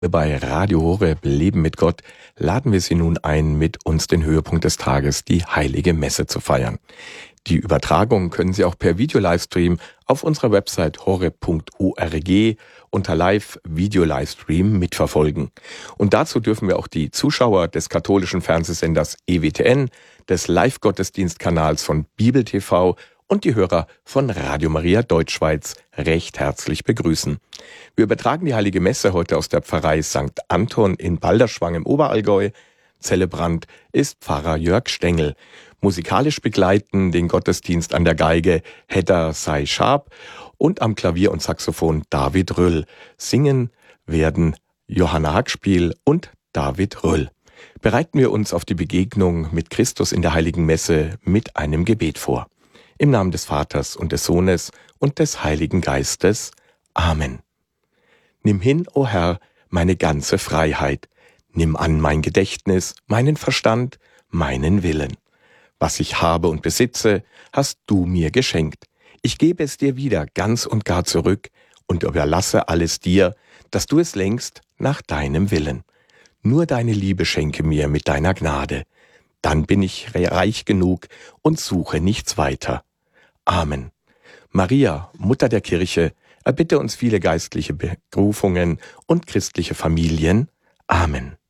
Bei Radio Horeb Leben mit Gott laden wir Sie nun ein, mit uns den Höhepunkt des Tages, die Heilige Messe, zu feiern. Die Übertragung können Sie auch per Video-Livestream auf unserer Website horeb.org unter Live-Video-Livestream mitverfolgen. Und dazu dürfen wir auch die Zuschauer des katholischen Fernsehsenders EWTN, des Live-Gottesdienstkanals von Bibel TV und die Hörer von Radio Maria Deutschschweiz recht herzlich begrüßen. Wir übertragen die Heilige Messe heute aus der Pfarrei St. Anton in Balderschwang im Oberallgäu. Zelebrant ist Pfarrer Jörg Stengel. Musikalisch begleiten den Gottesdienst an der Geige Hedda Sei-Scharp und am Klavier und Saxophon David Röll. Singen werden Johanna Hackspiel und David Röll. Bereiten wir uns auf die Begegnung mit Christus in der Heiligen Messe mit einem Gebet vor. Im Namen des Vaters und des Sohnes und des Heiligen Geistes. Amen. Nimm hin, o Herr, meine ganze Freiheit. Nimm an mein Gedächtnis, meinen Verstand, meinen Willen. Was ich habe und besitze, hast du mir geschenkt. Ich gebe es dir wieder ganz und gar zurück und überlasse alles dir, dass du es lenkst nach deinem Willen. Nur deine Liebe schenke mir mit deiner Gnade. Dann bin ich reich genug und suche nichts weiter. Amen. Maria, Mutter der Kirche, erbitte uns viele geistliche Berufungen und christliche Familien. Amen.